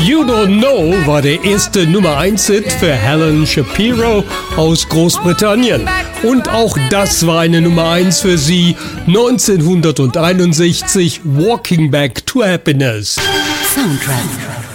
You Don't Know war der erste Nummer-1-Hit für Helen Shapiro aus Großbritannien. Und auch das war eine Nummer 1 für sie, 1961, Walking Back to Happiness. Soundtrack.